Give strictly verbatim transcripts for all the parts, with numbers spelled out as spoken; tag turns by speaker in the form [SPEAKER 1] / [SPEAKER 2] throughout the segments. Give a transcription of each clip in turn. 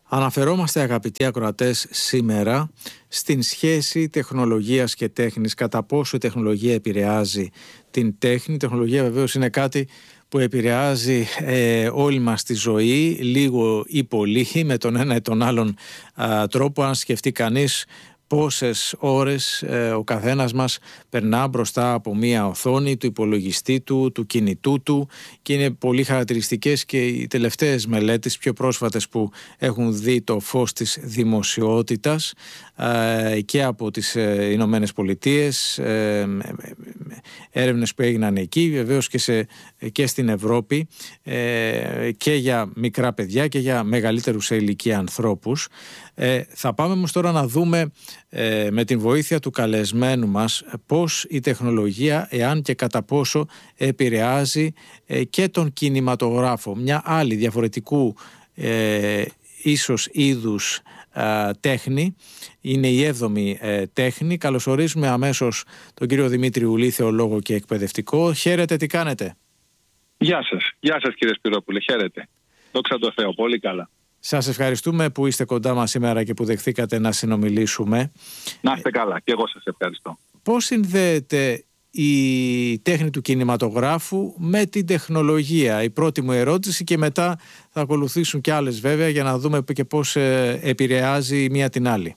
[SPEAKER 1] Αναφερόμαστε, αγαπητοί ακροατές, σήμερα στην σχέση τεχνολογίας και τέχνης, κατά πόσο η τεχνολογία επηρεάζει την τέχνη. Η τεχνολογία βεβαίως είναι κάτι που επηρεάζει ε, όλη μας τη ζωή, λίγο ή πολύ, με τον ένα ή τον άλλον α, τρόπο. Αν σκεφτεί κανείς πόσες ώρες ε, ο καθένας μας περνά μπροστά από μία οθόνη του υπολογιστή του, του κινητού του, και είναι πολύ χαρακτηριστικές και οι τελευταίες μελέτες, πιο πρόσφατες, που έχουν δει το φως της δημοσιότητας ε, και από τις ε, Ηνωμένες Πολιτείες, ε, έρευνες που έγιναν εκεί, βεβαίως και, σε, και στην Ευρώπη, ε, και για μικρά παιδιά και για μεγαλύτερους σε ηλικία ανθρώπους. Ε, θα πάμε όμως τώρα να δούμε ε, με την βοήθεια του καλεσμένου μας πώς η τεχνολογία, εάν και κατά πόσο, επηρεάζει ε, και τον κινηματογράφο, μια άλλη διαφορετικού ε, ίσως είδους ε, τέχνη. Είναι η έβδομη ε, τέχνη. Καλωσορίζουμε αμέσως τον κύριο Δημήτρη Ουλή, θεολόγο και εκπαιδευτικό. Χαίρετε, τι κάνετε?
[SPEAKER 2] Γεια σας, γεια σας κύριε Σπυρόπουλε, χαίρετε. Δόξα τω Θεώ, πολύ καλά.
[SPEAKER 1] Σας ευχαριστούμε που είστε κοντά μας σήμερα και που δεχθήκατε να συνομιλήσουμε.
[SPEAKER 2] Να είστε καλά, και εγώ σας ευχαριστώ.
[SPEAKER 1] Πώς συνδέεται η τέχνη του κινηματογράφου με την τεχνολογία? Η πρώτη μου ερώτηση, και μετά θα ακολουθήσουν και άλλες βέβαια, για να δούμε και πώς επηρεάζει η μία την άλλη.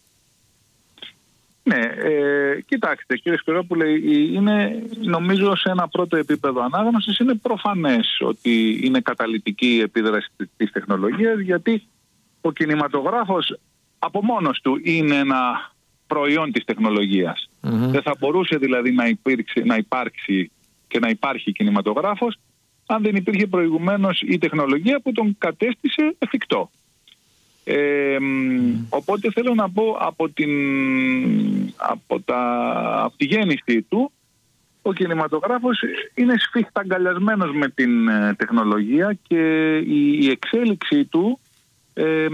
[SPEAKER 2] Ναι, ε, κοιτάξτε κύριε Σπυρόπουλε, είναι, νομίζω σε ένα πρώτο επίπεδο ανάγνωσης είναι προφανές ότι είναι καταλυτική η επίδραση της τεχνολογίας, γιατί ο κινηματογράφος από μόνος του είναι ένα προϊόν της τεχνολογίας. Mm-hmm. Δεν θα μπορούσε δηλαδή να, υπήρξει, να υπάρξει και να υπάρχει κινηματογράφος αν δεν υπήρχε προηγουμένως η τεχνολογία που τον κατέστησε εφικτό. Ε, mm. Οπότε θέλω να πω από, την, από, τα, από τη γέννησή του ο κινηματογράφος είναι σφιχταγκαλιασμένος με την ε, τεχνολογία, και η, η εξέλιξή του ε, ε,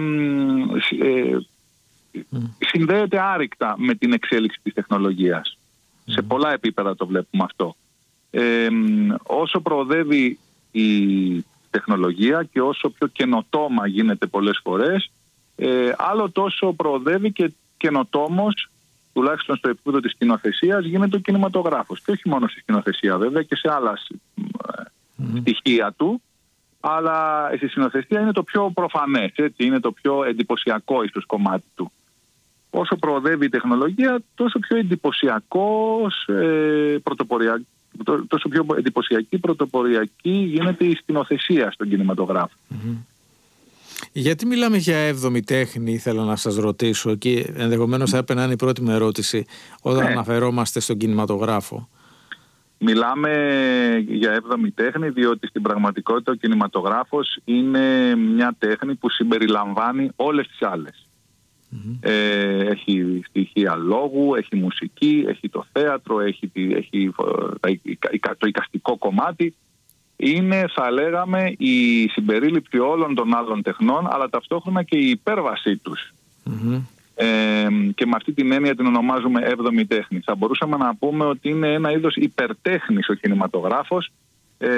[SPEAKER 2] mm. συνδέεται άρρηκτα με την εξέλιξη της τεχνολογίας. Mm. Σε πολλά επίπεδα το βλέπουμε αυτό. Ε, όσο προοδεύει η τεχνολογία και όσο πιο καινοτόμα γίνεται πολλές φορές, ε, άλλο τόσο προοδεύει και καινοτόμος, τουλάχιστον στο επίπεδο της σκηνοθεσίας, γίνεται ο κινηματογράφος. Και όχι μόνο στη σκηνοθεσία βέβαια, και σε άλλα mm. στοιχεία του, αλλά στη σκηνοθεσία είναι το πιο προφανές, έτσι, είναι το πιο εντυπωσιακό ίσως κομμάτι του. Όσο προοδεύει η τεχνολογία, τόσο πιο εντυπωσιακός, ε, πρωτοποριακό, τόσο πιο εντυπωσιακή, πρωτοποριακή γίνεται η σκηνοθεσία στον κινηματογράφο. Mm-hmm.
[SPEAKER 1] Γιατί μιλάμε για έβδομη τέχνη, ήθελα να σας ρωτήσω, και ενδεχομένως θα έπαιρνα είναι η πρώτη μου ερώτηση όταν ναι. αναφερόμαστε στον κινηματογράφο.
[SPEAKER 2] Μιλάμε για έβδομη τέχνη διότι στην πραγματικότητα ο κινηματογράφος είναι μια τέχνη που συμπεριλαμβάνει όλες τις άλλες. Mm-hmm. Ε, έχει στοιχεία λόγου, έχει μουσική, έχει το θέατρο, έχει, έχει το εικαστικό κομμάτι. Είναι, θα λέγαμε, η συμπερίληψη όλων των άλλων τεχνών, αλλά ταυτόχρονα και η υπέρβασή τους. Mm-hmm. Ε, και με αυτή την έννοια την ονομάζουμε έβδομη τέχνη. Θα μπορούσαμε να πούμε ότι είναι ένα είδος υπερτέχνης ο κινηματογράφος, ε,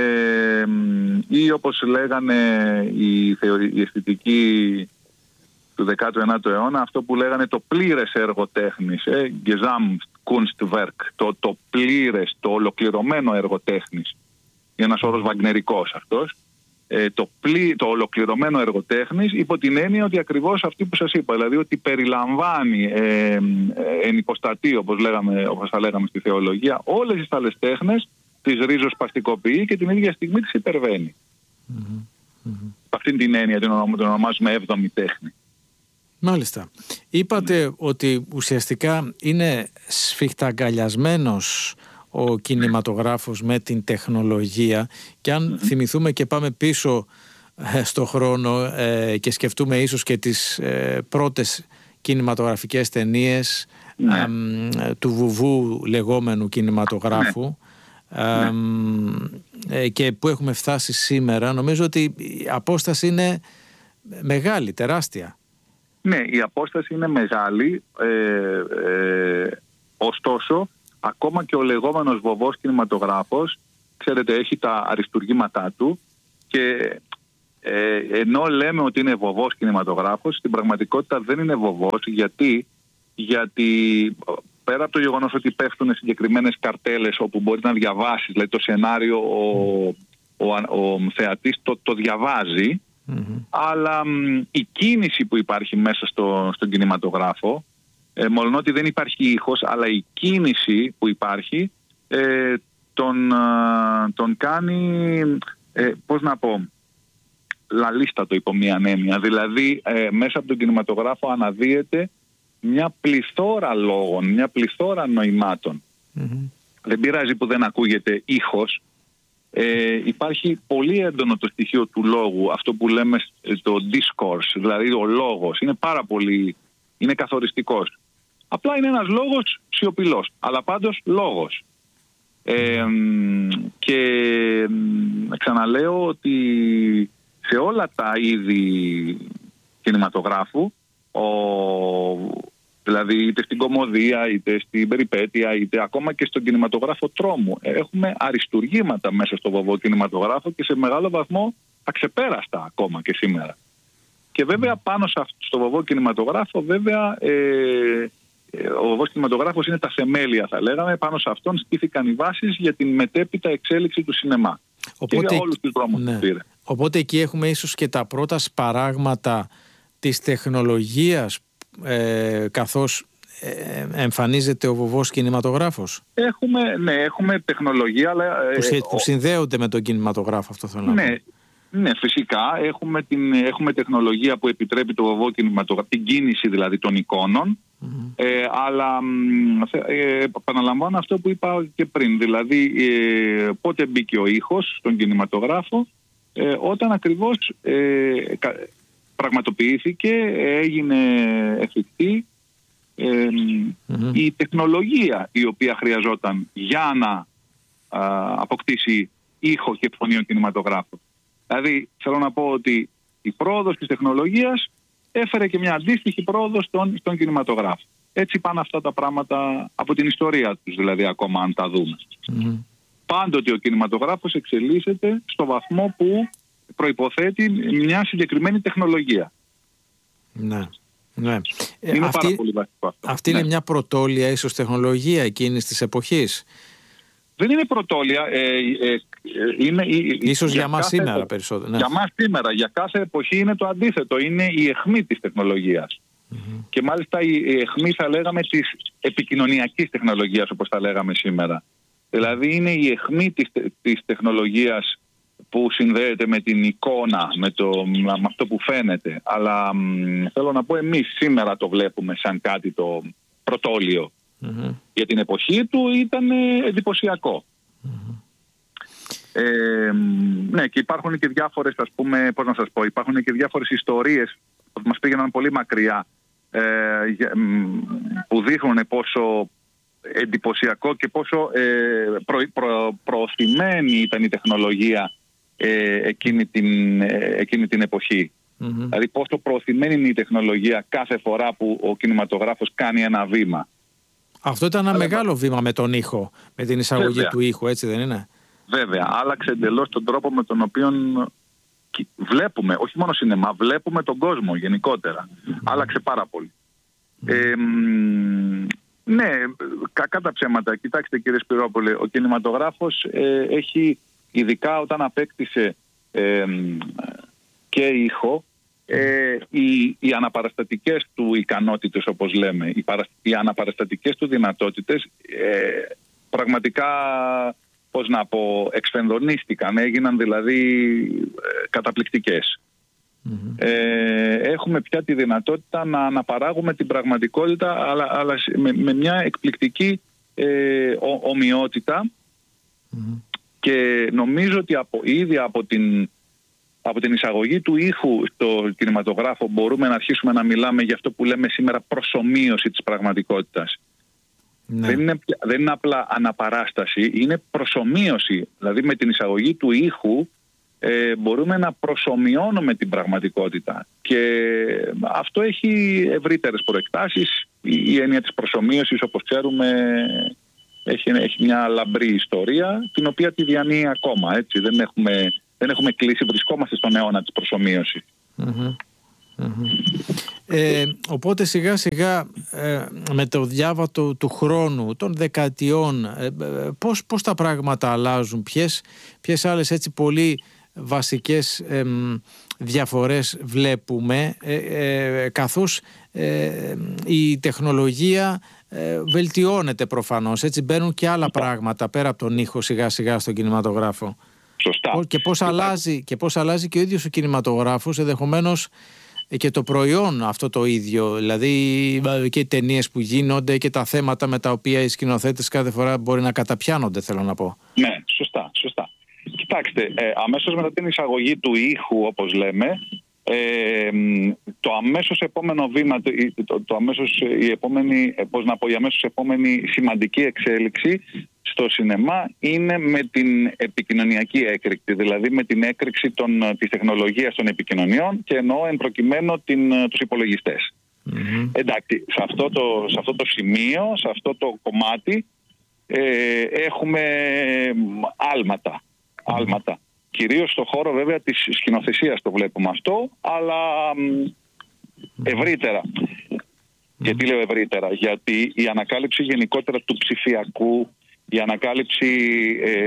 [SPEAKER 2] ή όπως λέγανε οι, θεωρη, οι αισθητικοί του δέκατου ένατου αιώνα, αυτό που λέγανε το πλήρες έργο τέχνης, ε, Gesamtkunstwerk, το, το πλήρες, το ολοκληρωμένο έργο τέχνης. Είναι ένας όρος βαγνερικός αυτός. Ε, το, πλή, το ολοκληρωμένο έργο τέχνης, υπό την έννοια ότι ακριβώς αυτή που σας είπα, δηλαδή ότι περιλαμβάνει, ε, ε, ενυποστατεί, όπως, λέγαμε, όπως θα λέγαμε στη θεολογία, όλες τις άλλες τέχνες, τις ριζοσπαστικοποιεί και την ίδια στιγμή τις υπερβαίνει. Mm-hmm. Mm-hmm. Αυτή την έννοια την ονομάζουμε έβδομη τέχνη.
[SPEAKER 1] Μάλιστα. Είπατε mm. ότι ουσιαστικά είναι σφιχταγκαλιασμένος ο κινηματογράφος με την τεχνολογία, και αν mm-hmm. θυμηθούμε και πάμε πίσω ε, στο χρόνο ε, και σκεφτούμε ίσως και τις ε, πρώτες κινηματογραφικές ταινίες mm-hmm. ε, του βουβού λεγόμενου κινηματογράφου mm-hmm. ε, ε, και που έχουμε φτάσει σήμερα, νομίζω ότι η απόσταση είναι μεγάλη, τεράστια.
[SPEAKER 2] Ναι, η απόσταση είναι μεγάλη, ε, ε, ωστόσο ακόμα και ο λεγόμενος βοβός κινηματογράφος, ξέρετε, έχει τα αριστουργήματά του, και ε, ενώ λέμε ότι είναι βοβός κινηματογράφος, στην πραγματικότητα δεν είναι βοβός. Γιατί, γιατί πέρα από το γεγονός ότι πέφτουν συγκεκριμένες καρτέλες όπου μπορεί να διαβάσεις, δηλαδή το σενάριο ο, ο, ο, ο θεατής το, το διαβάζει, mm-hmm. αλλά μ, η κίνηση που υπάρχει μέσα στο, στον κινηματογράφο, ε, μόλον ότι δεν υπάρχει ήχος, αλλά η κίνηση που υπάρχει ε, τον, α, τον κάνει, ε, πώς να πω, λαλίστατο υπό μία έννοια. Δηλαδή ε, μέσα από τον κινηματογράφο αναδύεται μια πληθώρα λόγων, μια πληθώρα νοημάτων. Mm-hmm. Δεν πειράζει που δεν ακούγεται ήχος. Ε, υπάρχει πολύ έντονο το στοιχείο του λόγου, αυτό που λέμε το discourse, δηλαδή ο λόγος. Είναι πάρα πολύ, είναι καθοριστικός. Απλά είναι ένας λόγος σιωπηλός, αλλά πάντως λόγος. Ε, και ξαναλέω ότι σε όλα τα είδη κινηματογράφου, ο, δηλαδή είτε στην κωμωδία, είτε στην περιπέτεια, είτε ακόμα και στον κινηματογράφο τρόμου, έχουμε αριστουργήματα μέσα στο βοβό κινηματογράφο και σε μεγάλο βαθμό αξεπέραστα ακόμα και σήμερα. Και βέβαια πάνω στο βοβό κινηματογράφο, βέβαια ε, ο βοβός κινηματογράφος είναι τα θεμέλια, θα λέγαμε, πάνω σε αυτόν στήθηκαν οι βάσεις για την μετέπειτα εξέλιξη του σινεμά. Οπότε, και για όλους τους δρόμους
[SPEAKER 1] ναι.
[SPEAKER 2] που πήρε.
[SPEAKER 1] Οπότε εκεί έχουμε ίσως και τα πρώτα σπαράγματα της τεχνολογίας ε, καθώς ε, εμφανίζεται ο βοβός κινηματογράφος.
[SPEAKER 2] Έχουμε, ναι, έχουμε τεχνολογία, αλλά,
[SPEAKER 1] που, σε, που συνδέονται με τον κινηματογράφο, αυτό θέλω να πω.
[SPEAKER 2] Ναι, ναι, φυσικά έχουμε, την, έχουμε τεχνολογία που επιτρέπει το βοβό κινηματογράφο, την κίνηση δηλαδή των εικόνων, mm-hmm. ε, αλλά ε, επαναλαμβάνω αυτό που είπα και πριν, δηλαδή ε, πότε μπήκε ο ήχος στον κινηματογράφο, ε, όταν ακριβώς ε, πραγματοποιήθηκε, έγινε εφικτή ε, mm-hmm. η τεχνολογία η οποία χρειαζόταν για να α, αποκτήσει ήχο και φωνή ο κινηματογράφος. Δηλαδή θέλω να πω ότι η πρόοδος της τεχνολογίας έφερε και μια αντίστοιχη πρόοδο στον, στον κινηματογράφο. Έτσι πάνε αυτά τα πράγματα από την ιστορία τους, δηλαδή ακόμα αν τα δούμε. Mm-hmm. Πάντοτε ο κινηματογράφος εξελίσσεται στο βαθμό που προϋποθέτει μια συγκεκριμένη τεχνολογία.
[SPEAKER 1] Ναι. Ναι.
[SPEAKER 2] Είναι
[SPEAKER 1] αυτή,
[SPEAKER 2] πάρα πολύ βασικό αυτό.
[SPEAKER 1] Αυτή ναι. είναι μια πρωτόλια ίσως τεχνολογία εκείνης της εποχής.
[SPEAKER 2] Δεν είναι πρωτόλια. Ε, ε, ε, είναι,
[SPEAKER 1] ίσως για, για μας
[SPEAKER 2] κάθε,
[SPEAKER 1] σήμερα περισσότερο. Ναι.
[SPEAKER 2] Για μας σήμερα. Για κάθε εποχή είναι το αντίθετο. Είναι η αιχμή της τεχνολογίας. Mm-hmm. Και μάλιστα η αιχμή, θα λέγαμε, της επικοινωνιακής τεχνολογίας, όπως θα λέγαμε σήμερα. Δηλαδή είναι η αιχμή της, της τεχνολογίας που συνδέεται με την εικόνα, με, το, με αυτό που φαίνεται. Αλλά μ, θέλω να πω, εμείς σήμερα το βλέπουμε σαν κάτι το πρωτόλιο. Mm-hmm. Για την εποχή του ήταν εντυπωσιακό. Mm-hmm. Ε, ναι, και υπάρχουν και διάφορες, ας πούμε, πώς να σας πω, υπάρχουν και διάφορες ιστορίες που μας πήγαιναν πολύ μακριά, ε, που δείχνουν πόσο εντυπωσιακό και πόσο ε, προ, προ, προωθημένη ήταν η τεχνολογία ε, εκείνη, την, ε, εκείνη την εποχή. Mm-hmm. Δηλαδή πόσο προωθημένη είναι η τεχνολογία κάθε φορά που ο κινηματογράφος κάνει ένα βήμα.
[SPEAKER 1] Αυτό ήταν ένα Αλλά... μεγάλο βήμα με τον ήχο, με την εισαγωγή Βέβαια. του ήχου, έτσι δεν είναι?
[SPEAKER 2] Βέβαια, άλλαξε εντελώς τον τρόπο με τον οποίο βλέπουμε, όχι μόνο σινεμά, βλέπουμε τον κόσμο γενικότερα. Mm-hmm. Άλλαξε πάρα πολύ. Mm-hmm. Ε, ναι, κακά τα ψέματα. Κοιτάξτε κύριε Σπυρόπουλε, ο κινηματογράφος ε, έχει, ειδικά όταν απέκτησε ε, και ήχο, ε, οι, οι αναπαραστατικές του ικανότητες, όπως λέμε, οι, παρα, οι αναπαραστατικές του δυνατότητες ε, πραγματικά, πώς να πω, εξφενδονίστηκαν, έγιναν δηλαδή ε, καταπληκτικές. Mm-hmm. Ε, έχουμε πια τη δυνατότητα να αναπαράγουμε την πραγματικότητα, αλλά, αλλά με, με μια εκπληκτική ε, ο, ομοιότητα. Mm-hmm. Και νομίζω ότι από, ήδη από την, από την εισαγωγή του ήχου στο κινηματογράφο μπορούμε να αρχίσουμε να μιλάμε για αυτό που λέμε σήμερα προσομοίωση της πραγματικότητας. Ναι. Δεν είναι, δεν είναι απλά αναπαράσταση, είναι προσομοίωση. Δηλαδή με την εισαγωγή του ήχου ε, μπορούμε να προσομοιώνουμε την πραγματικότητα. Και αυτό έχει ευρύτερες προεκτάσεις. Η, η έννοια της προσομοίωσης, όπως ξέρουμε, έχει, έχει μια λαμπρή ιστορία, την οποία τη διανύει ακόμα. Έτσι. Δεν έχουμε δεν έχουμε κλείσει, βρισκόμαστε στον αιώνα της προσομοίωσης.
[SPEAKER 1] Mm-hmm. Mm-hmm. Ε, οπότε σιγά σιγά ε, με το διάβατο του χρόνου, των δεκαετιών, ε, πώς, πώς τα πράγματα αλλάζουν, ποιες, ποιες άλλες έτσι πολύ βασικές ε, διαφορές βλέπουμε, ε, ε, καθώς ε, η τεχνολογία ε, βελτιώνεται προφανώς, έτσι μπαίνουν και άλλα πράγματα πέρα από τον ήχο σιγά σιγά στον κινηματογράφο.
[SPEAKER 2] Σωστά.
[SPEAKER 1] Και πώς αλλάζει, και πώς αλλάζει και ο ίδιος ο κινηματογράφος, ενδεχομένως και το προϊόν αυτό το ίδιο, δηλαδή και οι ταινίες που γίνονται και τα θέματα με τα οποία οι σκηνοθέτες κάθε φορά μπορεί να καταπιάνονται, θέλω να πω.
[SPEAKER 2] Ναι, σωστά, σωστά. Κοιτάξτε, ε, αμέσως μετά την εισαγωγή του ήχου, όπως λέμε, ε, το αμέσως επόμενο βήμα, το, το αμέσως η επόμενη, πώς να πω, η αμέσως επόμενη σημαντική εξέλιξη στο σινεμά είναι με την επικοινωνιακή έκρηξη, δηλαδή με την έκρηξη των, της τεχνολογίας των επικοινωνιών, και εννοώ εν προκειμένου την, τους υπολογιστές. Mm-hmm. Εντάξει, σε αυτό, το, σε αυτό το σημείο, σε αυτό το κομμάτι ε, έχουμε άλματα, mm-hmm. άλματα. Κυρίως στον χώρο βέβαια της σκηνοθεσίας το βλέπουμε αυτό, αλλά mm-hmm. ευρύτερα. Mm-hmm. Γιατί λέω ευρύτερα? Γιατί η ανακάλυψη γενικότερα του ψηφιακού, η ανακάλυψη, ε,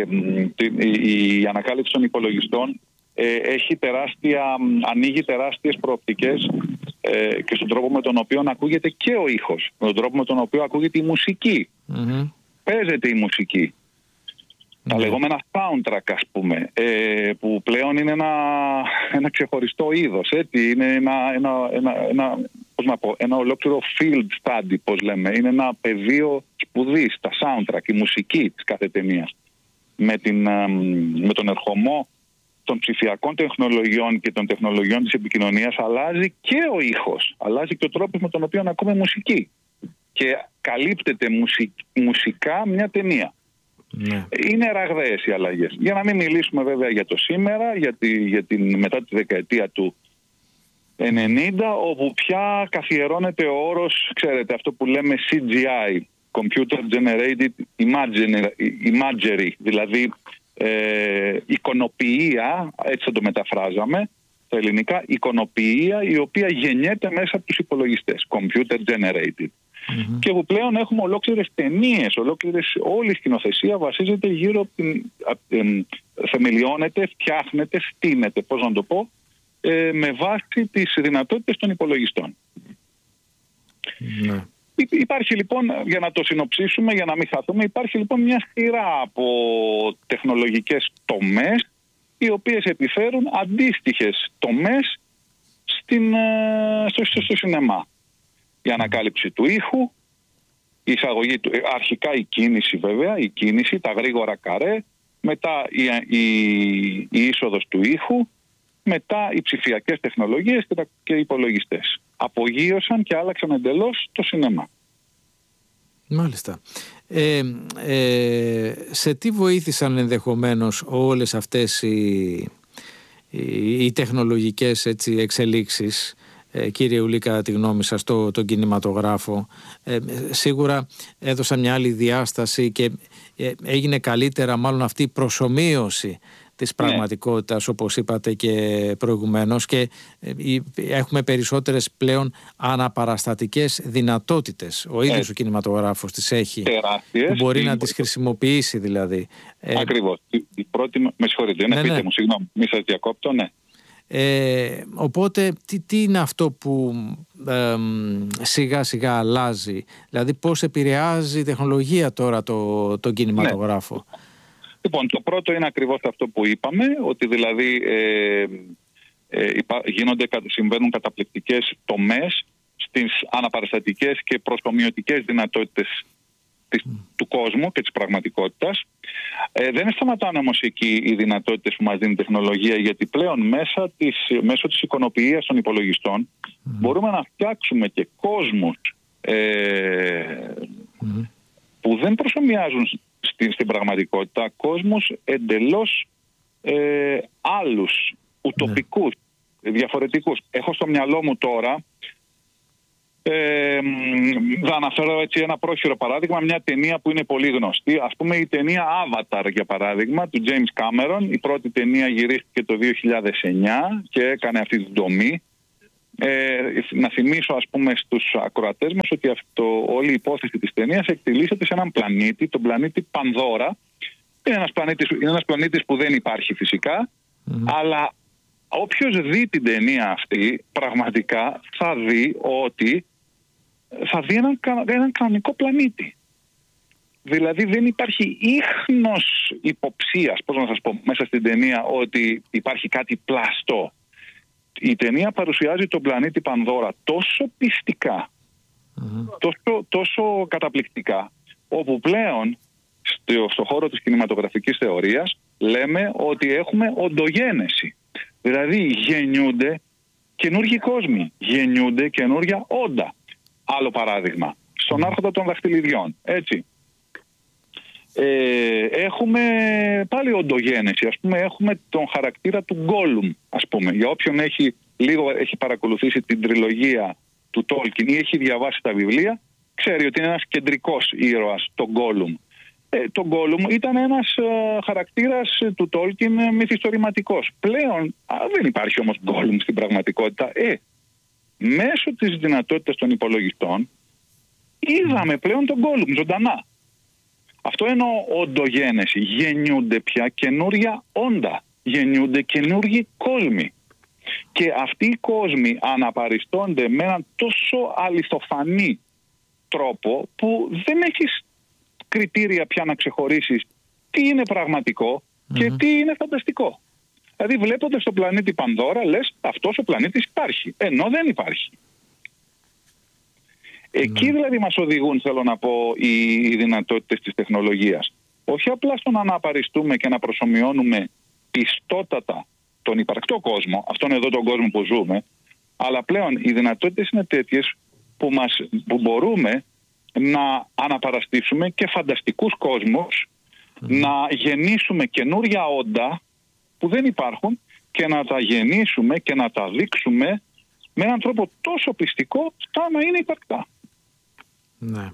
[SPEAKER 2] η ανακάλυψη των υπολογιστών ε, έχει τεράστια, ανοίγει τεράστιες προοπτικές ε, και στον τρόπο με τον οποίο ακούγεται και ο ήχος, με τον τρόπο με τον οποίο ακούγεται η μουσική. Mm-hmm. Παίζεται η μουσική. Mm-hmm. Τα λεγόμενα soundtrack, ας πούμε, ε, που πλέον είναι ένα, ένα ξεχωριστό είδος, έτσι, είναι ένα, ένα, ένα, ένα, πώς να πω, ένα ολόκληρο field study, πώς λέμε, είναι ένα πεδίο σπουδής, τα soundtrack, η μουσική της κάθε ταινίας. Με, την, με τον ερχομό των ψηφιακών τεχνολογιών και των τεχνολογιών της επικοινωνίας αλλάζει και ο ήχος, αλλάζει και ο τρόπος με τον οποίο ακούμε μουσική και καλύπτεται μουσικ, μουσικά μια ταινία. Ναι. Είναι ραγδαίες οι αλλαγές. Για να μην μιλήσουμε βέβαια για το σήμερα, για τη, για την, μετά τη δεκαετία του ενενήντα, όπου πια καθιερώνεται ο όρος, ξέρετε, αυτό που λέμε σι τζι άι, Computer Generated Imagery, δηλαδή ε, εικονοποιία, έτσι θα το μεταφράζαμε στα ελληνικά, εικονοποιία η οποία γεννιέται μέσα από τους υπολογιστές, Computer Generated. Mm-hmm. Και που πλέον έχουμε ολόκληρες ταινίες, ολόκληρες, όλη η σκηνοθεσία βασίζεται γύρω από την, ε, ε, θεμελιώνεται, φτιάχνεται, στείνεται, πώς να το πω, ε, με βάση τις δυνατότητες των υπολογιστών. Mm-hmm. Υπάρχει λοιπόν, για να το συνοψίσουμε, για να μην χαθούμε, υπάρχει λοιπόν μια σειρά από τεχνολογικές τομές οι οποίες επιφέρουν αντίστοιχες τομές στην, στο, στο, στο σινεμά. Η ανακάλυψη του ήχου, η εισαγωγή του, αρχικά η κίνηση βέβαια, η κίνηση, τα γρήγορα καρέ, μετά η, η, η είσοδος του ήχου, μετά οι ψηφιακές τεχνολογίες και, τα, και οι υπολογιστές. Απογείωσαν και άλλαξαν εντελώς το σινεμά.
[SPEAKER 1] Μάλιστα. Ε, ε, σε τι βοήθησαν ενδεχομένως όλες αυτές οι, οι, οι τεχνολογικές έτσι, εξελίξεις, ε, κύριε Ουλή, κατά τη γνώμη σας, το, τον κινηματογράφο? Ε, σίγουρα έδωσαν μια άλλη διάσταση και ε, έγινε καλύτερα μάλλον αυτή η προσομοίωση της πραγματικότητας, ναι, όπως είπατε και προηγουμένως, και έχουμε περισσότερες πλέον αναπαραστατικές δυνατότητες. Ο ίδιος, έτσι, ο κινηματογράφος τις έχει, τεράστιες, που μπορεί η... να τις χρησιμοποιήσει δηλαδή.
[SPEAKER 2] Ακριβώς. Η πρώτη... Με συγχωρείτε, ναι, ναι, πείτε ναι. μου, συγγνώμη, μη σας διακόπτω, ναι.
[SPEAKER 1] Ε, οπότε τι, τι είναι αυτό που ε, σιγά σιγά αλλάζει, δηλαδή πώς επηρεάζει η τεχνολογία τώρα το, τον κινηματογράφο? Ναι.
[SPEAKER 2] Λοιπόν, το πρώτο είναι ακριβώς αυτό που είπαμε, ότι δηλαδή ε, ε, υπά, γίνονται, συμβαίνουν καταπληκτικές τομές στις αναπαραστατικές και προσομοιωτικές δυνατότητες της, mm. του κόσμου και της πραγματικότητας. Ε, δεν σταματάνε όμως εκεί οι δυνατότητες που μας δίνει η τεχνολογία, γιατί πλέον μέσα της, μέσω της εικονοποιίας των υπολογιστών mm. μπορούμε να φτιάξουμε και κόσμους ε, mm. που δεν προσομοιάζουν Στην, στην πραγματικότητα, κόσμους εντελώς ε, άλλους, ουτοπικούς, ναι, διαφορετικούς. Έχω στο μυαλό μου τώρα Ε, θα αναφέρω έτσι ένα πρόχειρο παράδειγμα, μια ταινία που είναι πολύ γνωστή. Ας πούμε η ταινία Avatar, για παράδειγμα, του James Cameron. Η πρώτη ταινία γυρίστηκε το δύο χιλιάδες εννιά και έκανε αυτή την δομή. Ε, να θυμίσω, ας πούμε, στους ακροατές μας ότι αυτό, όλη η υπόθεση της ταινίας εκτελήσεται σε έναν πλανήτη, τον πλανήτη Πανδώρα. Είναι ένας πλανήτης, είναι ένας πλανήτης που δεν υπάρχει φυσικά, mm. αλλά όποιος δει την ταινία αυτή πραγματικά θα δει ότι θα δει έναν, έναν κανονικό πλανήτη. Δηλαδή δεν υπάρχει ίχνος υποψίας, πώς να σας πω, μέσα στην ταινία ότι υπάρχει κάτι πλαστό. Η ταινία παρουσιάζει τον πλανήτη Πανδώρα τόσο πιστικά, mm-hmm. τόσο, τόσο καταπληκτικά, όπου πλέον στο, στο χώρο της κινηματογραφικής θεωρίας λέμε ότι έχουμε οντογένεση. Δηλαδή γεννιούνται καινούργιοι κόσμοι, γεννιούνται καινούργια όντα. Άλλο παράδειγμα, στον Άρχοντα των Δαχτυλιδιών, έτσι. Ε, έχουμε πάλι οντογένεση, ας πούμε, έχουμε τον χαρακτήρα του Γκόλουμ, ας πούμε. Για όποιον έχει λίγο έχει παρακολουθήσει την τριλογία του Τόλκιν ή έχει διαβάσει τα βιβλία, ξέρει ότι είναι ένας κεντρικός ήρωας, τον Γκόλουμ. Ε, τον Γκόλουμ ήταν ένας ε, χαρακτήρας του Τόλκιν ε, μυθιστορηματικός. Πλέον α, δεν υπάρχει όμως Γκόλουμ στην πραγματικότητα. Ε, μέσω της δυνατότητας των υπολογιστών είδαμε πλέον τον Γκόλουμ ζωντανά. Αυτό εννοώ οντογένεση. Γεννιούνται πια καινούρια όντα. Γεννιούνται καινούργιοι κόσμοι. Και αυτοί οι κόσμοι αναπαριστώνται με έναν τόσο αληθοφανή τρόπο που δεν έχεις κριτήρια πια να ξεχωρίσεις τι είναι πραγματικό και mm-hmm. τι είναι φανταστικό. Δηλαδή βλέποντας τον πλανήτη Πανδώρα λες αυτός ο πλανήτης υπάρχει, ενώ δεν υπάρχει. Εκεί δηλαδή μας οδηγούν, θέλω να πω, οι, οι δυνατότητες της τεχνολογίας. Όχι απλά στο να αναπαριστούμε και να προσομοιώνουμε πιστότατα τον υπαρκτό κόσμο, αυτόν εδώ τον κόσμο που ζούμε, αλλά πλέον οι δυνατότητες είναι τέτοιες που, μας, που μπορούμε να αναπαραστήσουμε και φανταστικούς κόσμους, mm. να γεννήσουμε καινούρια όντα που δεν υπάρχουν και να τα γεννήσουμε και να τα δείξουμε με έναν τρόπο τόσο πιστικό σαν να είναι υπαρκτά.
[SPEAKER 1] Ναι.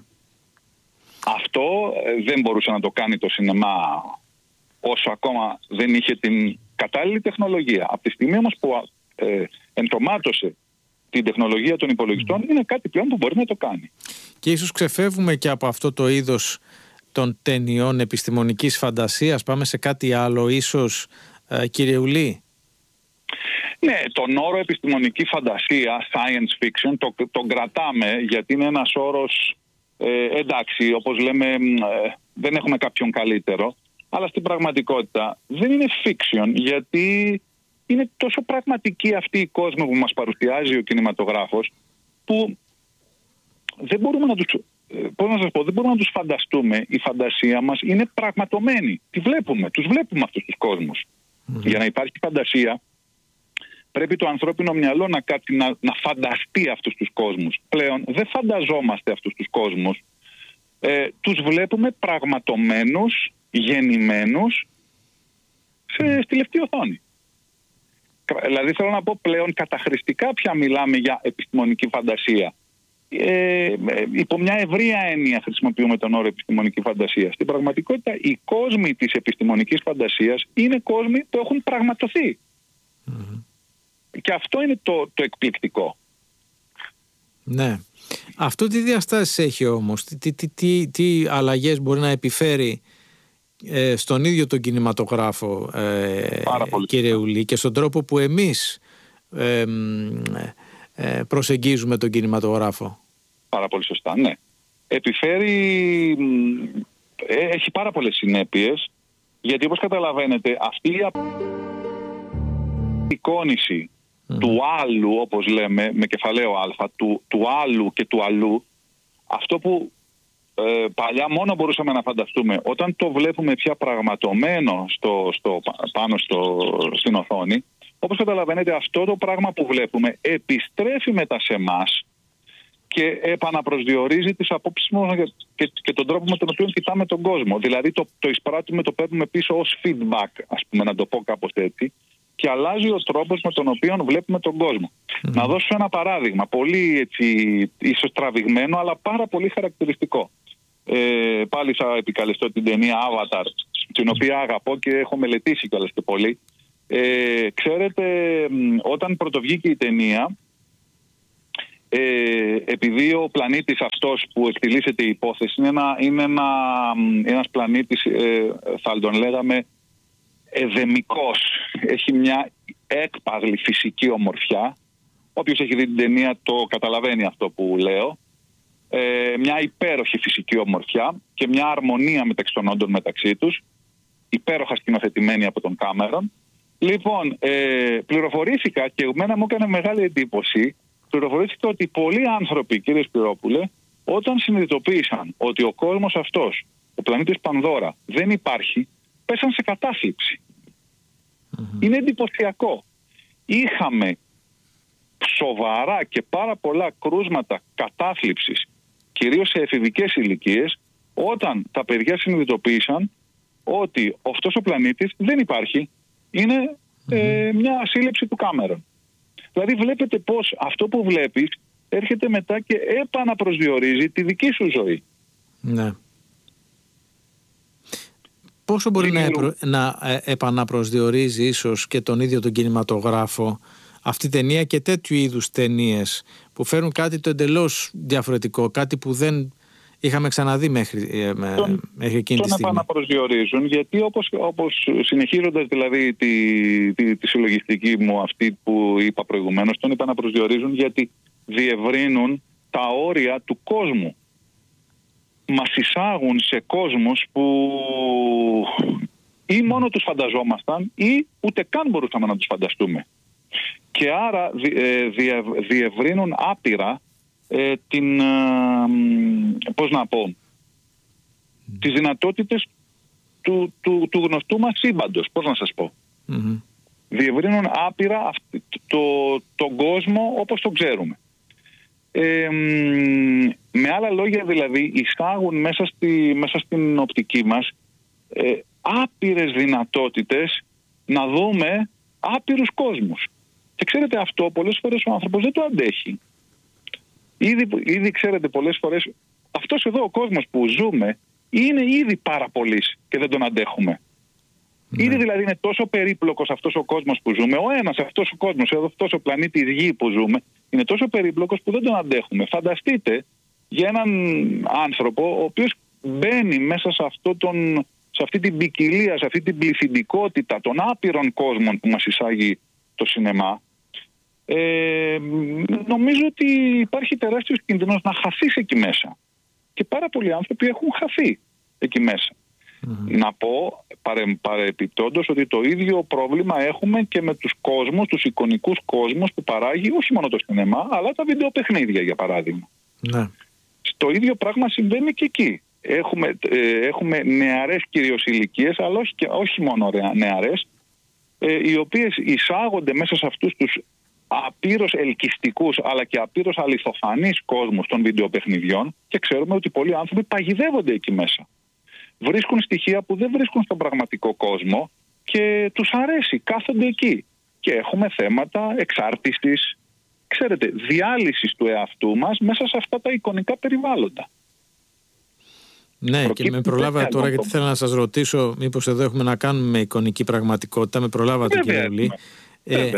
[SPEAKER 2] Αυτό δεν μπορούσε να το κάνει το σινεμά όσο ακόμα δεν είχε την κατάλληλη τεχνολογία. Από τη στιγμή όμως που ε, ενσωμάτωσε την τεχνολογία των υπολογιστών, mm. είναι κάτι πλέον που μπορεί να το κάνει.
[SPEAKER 1] Και ίσως ξεφεύγουμε και από αυτό το είδος των ταινιών επιστημονικής φαντασίας. Πάμε σε κάτι άλλο ίσως, ε, κύριε Ουλή.
[SPEAKER 2] Ναι, τον όρο επιστημονική φαντασία, science fiction, το, τον κρατάμε γιατί είναι ένας όρος, ε, εντάξει, όπως λέμε, ε, δεν έχουμε κάποιον καλύτερο, αλλά στην πραγματικότητα δεν είναι fiction, γιατί είναι τόσο πραγματική αυτή η κόσμη που μας παρουσιάζει ο κινηματογράφος, που δεν μπορούμε να τους, πώς να σας πω, δεν μπορούμε να τους φανταστούμε. Η φαντασία μας είναι πραγματωμένη. Τη βλέπουμε, τους βλέπουμε αυτούς τους κόσμους. Mm-hmm. Για να υπάρχει φαντασία, πρέπει το ανθρώπινο μυαλό να, κάτι, να, να φανταστεί αυτούς τους κόσμους. Πλέον δεν φανταζόμαστε αυτούς τους κόσμους. Ε, τους βλέπουμε πραγματωμένους, γεννημένους σε, στη λεπτή οθόνη. Δηλαδή θέλω να πω πλέον καταχρηστικά πια μιλάμε για επιστημονική φαντασία. Ε, υπό μια ευρεία έννοια χρησιμοποιούμε τον όρο επιστημονική φαντασία. Στην πραγματικότητα οι κόσμοι της επιστημονικής φαντασίας είναι κόσμοι που έχουν πραγματοθεί. Mm-hmm. Και αυτό είναι το, το εκπληκτικό.
[SPEAKER 1] Ναι. Αυτό τι διαστάσεις έχει όμως, τι, τι, τι, τι αλλαγές μπορεί να επιφέρει ε, στον ίδιο τον κινηματογράφο, ε, κύριε Ουλή, και στον τρόπο που εμείς ε, ε, προσεγγίζουμε τον κινηματογράφο. Πάρα πολύ σωστά, ναι. Επιφέρει, ε, έχει πάρα πολλές συνέπειες, γιατί όπως καταλαβαίνετε αυτή η εικόνηση mm. του άλλου, όπως λέμε, με κεφαλαίο α, του, του άλλου και του αλλού, αυτό που ε, παλιά μόνο μπορούσαμε να φανταστούμε, όταν το βλέπουμε πια πραγματωμένο στο, στο, πάνω στο, στην οθόνη, όπως καταλαβαίνετε αυτό το πράγμα που βλέπουμε επιστρέφει μετά σε εμάς και επαναπροσδιορίζει τις απόψεις μας και, και τον τρόπο με τον οποίο κοιτάμε τον κόσμο. Δηλαδή το, το εισπράττουμε, το παίρνουμε πίσω ως feedback, ας πούμε, να το πω κάπως έτσι,
[SPEAKER 2] και αλλάζει ο τρόπος με τον οποίο βλέπουμε τον κόσμο. Mm. Να δώσω ένα παράδειγμα, πολύ έτσι, ίσως τραβηγμένο, αλλά πάρα πολύ χαρακτηριστικό. Ε, πάλι θα επικαλεστώ την ταινία Avatar, την οποία αγαπώ και έχω μελετήσει κιόλας και πολύ. Ε, ξέρετε, όταν πρωτοβγήκε η ταινία, ε, επειδή ο πλανήτης αυτός που εκτιλήσεται η υπόθεση είναι, ένα, είναι ένα, ένας πλανήτης, ε, θα τον λέγαμε, εδεμικός. Έχει μια έκπαγλη φυσική ομορφιά. Όποιος έχει δει την ταινία το καταλαβαίνει αυτό που λέω. Ε, μια υπέροχη φυσική ομορφιά και μια αρμονία μεταξύ των όντων μεταξύ τους. Υπέροχα σκηνοθετημένη από τον Κάμερον. Λοιπόν, ε, πληροφορήθηκα και εμένα μου έκανε μεγάλη εντύπωση. Πληροφορήθηκα ότι πολλοί άνθρωποι, κύριε Σπυρόπουλε, όταν συνειδητοποίησαν ότι ο κόσμος αυτός, ο πλανήτης Πανδώρα, δεν υπάρχει, πέσαν σε κατάθλιψη. Mm-hmm. Είναι εντυπωσιακό. Είχαμε σοβαρά και πάρα πολλά κρούσματα κατάθλιψης, κυρίως σε εφηβικές ηλικίες, όταν τα παιδιά συνειδητοποίησαν ότι αυτός ο πλανήτης δεν υπάρχει. Είναι mm-hmm. ε, μια σύλληψη του Κάμερον. Δηλαδή βλέπετε πως αυτό που βλέπεις έρχεται μετά και επαναπροσδιορίζει τη δική σου ζωή.
[SPEAKER 1] Ναι. Πόσο μπορεί να, επρο... να επαναπροσδιορίζει ίσως και τον ίδιο τον κινηματογράφο αυτή η ταινία και τέτοιου είδους ταινίες που φέρουν κάτι το εντελώς διαφορετικό, κάτι που δεν είχαμε ξαναδεί μέχρι, τον, μέχρι εκείνη
[SPEAKER 2] τον
[SPEAKER 1] τη στιγμή.
[SPEAKER 2] Τον επαναπροσδιορίζουν, γιατί όπως, όπως συνεχίζοντας δηλαδή τη, τη, τη συλλογιστική μου αυτή που είπα προηγουμένως, τον επαναπροσδιορίζουν γιατί διευρύνουν τα όρια του κόσμου. Μας εισάγουν σε κόσμους που ή μόνο τους φανταζόμασταν ή ούτε καν μπορούσαμε να τους φανταστούμε. Και άρα διε, διευρύνουν άπειρα ε, την, ε, πώς να πω, τις δυνατότητες του, του, του γνωστού μας σύμπαντος, πώς να σας πω. Mm-hmm. Διευρύνουν άπειρα αυτή, το, τον κόσμο όπως τον ξέρουμε. Ε, με άλλα λόγια δηλαδή εισάγουν μέσα, στη, μέσα στην οπτική μας ε, άπειρες δυνατότητες να δούμε άπειρους κόσμους. Και ξέρετε αυτό πολλές φορές ο άνθρωπος δεν το αντέχει. Ήδη, ήδη ξέρετε πολλές φορές αυτός εδώ ο κόσμος που ζούμε είναι ήδη πάρα πολύς και δεν τον αντέχουμε. Ναι. Ήδη δηλαδή είναι τόσο περίπλοκος αυτός ο κόσμος που ζούμε, ο ένας αυτός ο κόσμος, αυτός ο πλανήτης Γη που ζούμε, είναι τόσο περίπλοκος που δεν τον αντέχουμε. Φανταστείτε για έναν άνθρωπο ο οποίος μπαίνει μέσα σε, αυτό τον, σε αυτή την ποικιλία, σε αυτή την πληθυντικότητα των άπειρων κόσμων που μας εισάγει το σινεμά. Ε, νομίζω ότι υπάρχει τεράστιος κίνδυνος να χαθείς εκεί μέσα. Και πάρα πολλοί άνθρωποι έχουν χαθεί εκεί μέσα. Mm-hmm. Να πω παρε, παρεπιπτόντως ότι το ίδιο πρόβλημα έχουμε και με τους κόσμους, τους εικονικούς κόσμους που παράγει όχι μόνο το σινεμά, αλλά τα βιντεοπαιχνίδια για παράδειγμα. Mm-hmm. Το ίδιο πράγμα συμβαίνει και εκεί. Έχουμε, ε, έχουμε νεαρές κυρίως ηλικίες, αλλά όχι, και, όχι μόνο νεαρές, ε, οι οποίες εισάγονται μέσα σε αυτούς τους απείρως ελκυστικούς αλλά και απείρως αληθοφανείς κόσμους των βιντεοπαιχνιδιών και ξέρουμε ότι πολλοί άνθρωποι παγιδεύονται εκεί μέσα. Βρίσκουν στοιχεία που δεν βρίσκουν στον πραγματικό κόσμο και τους αρέσει, κάθονται εκεί. Και έχουμε θέματα εξάρτησης, ξέρετε, διάλυσης του εαυτού μας μέσα σε αυτά τα εικονικά περιβάλλοντα.
[SPEAKER 1] Ναι, προκύπτει και με προλάβατε τώρα γιατί θέλω να σας ρωτήσω μήπως εδώ έχουμε να κάνουμε με εικονική πραγματικότητα. Με προλάβατε κύριε Λουλή. Ε,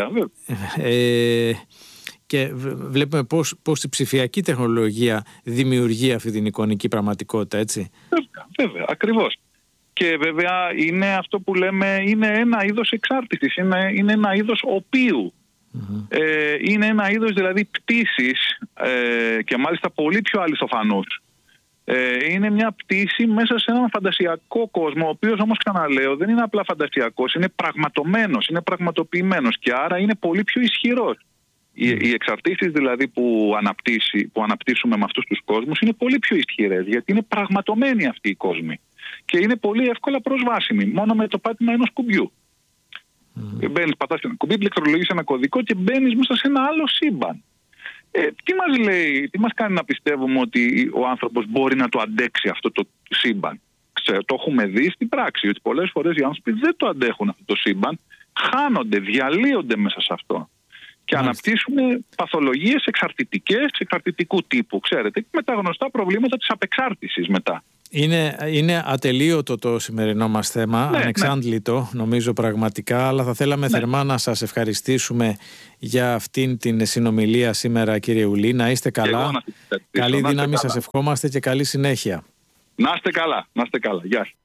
[SPEAKER 1] ε, και βλέπουμε πώς, πώς η ψηφιακή τεχνολογία δημιουργεί αυτή την εικονική πραγματικότητα, έτσι.
[SPEAKER 2] Βέβαια, βέβαια, ακριβώς. Και βέβαια είναι αυτό που λέμε, είναι ένα είδος εξάρτησης, είναι, είναι ένα είδος οποίου. Mm-hmm. Ε, είναι ένα είδος δηλαδή πτήσης ε, και μάλιστα πολύ πιο αληθοφανούς. Ε, είναι μια πτήση μέσα σε έναν φαντασιακό κόσμο, ο οποίος όμως ξαναλέω δεν είναι απλά φαντασιακός, είναι πραγματομένος, είναι πραγματοποιημένος και άρα είναι πολύ πιο ισχυρός. Mm. Οι, οι εξαρτήσεις δηλαδή που, αναπτύσσει, που αναπτύσσουμε με αυτούς τους κόσμους είναι πολύ πιο ισχυρές, γιατί είναι πραγματομένοι αυτοί οι κόσμοι και είναι πολύ εύκολα προσβάσιμοι, μόνο με το πάτημα ενός κουμπιού. Mm. Μπαίνεις, πατάς ένα κουμπί, πληκτρολογείς ένα κωδικό και μπαίνεις μέσα σε ένα άλλο σύμπαν. Ε, τι μας λέει, τι μας κάνει να πιστεύουμε ότι ο άνθρωπος μπορεί να το αντέξει αυτό το σύμπαν. Ξέρω, το έχουμε δει στην πράξη, ότι πολλές φορές οι άνθρωποι δεν το αντέχουν αυτό το σύμπαν χάνονται, διαλύονται μέσα σε αυτό. Και Μάλιστα. αναπτύσσουν παθολογίες εξαρτητικές, εξαρτητικού τύπου, ξέρετε, με τα γνωστά προβλήματα της απεξάρτησης μετά.
[SPEAKER 1] Είναι, είναι ατελείωτο το σημερινό μας θέμα, ναι, ανεξάντλητο ναι. νομίζω πραγματικά, αλλά θα θέλαμε ναι. θερμά να σας ευχαριστήσουμε για αυτήν την συνομιλία σήμερα, κύριε Ουλή. Να είστε καλά, να καλή δύναμη σας ευχόμαστε και καλή συνέχεια.
[SPEAKER 2] Να είστε καλά, να είστε καλά. Γεια σας.